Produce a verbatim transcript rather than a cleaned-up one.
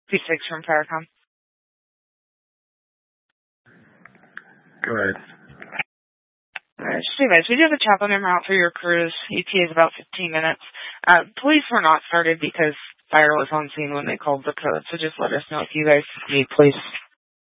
P six from Paracom. Go ahead. Alright, Steve, we do have a chaplain en route for your cruise. E T is about fifteen minutes. Uh, police were not started because fire was on scene when they called the code, so just let us know if you guys need police.